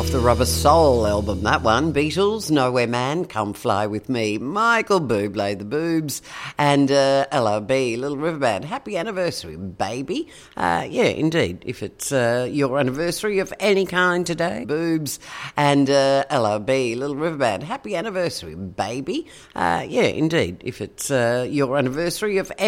Off the Rubber Soul album, that one. Beatles, Nowhere Man, Come Fly With Me. Michael Bublé, The Boobs, and LOB, Little River Band. Happy anniversary, baby. Yeah, indeed. If it's your anniversary of any kind today, Boobs and LOB, Little River Band. Happy anniversary, baby. Yeah, indeed. If it's your anniversary of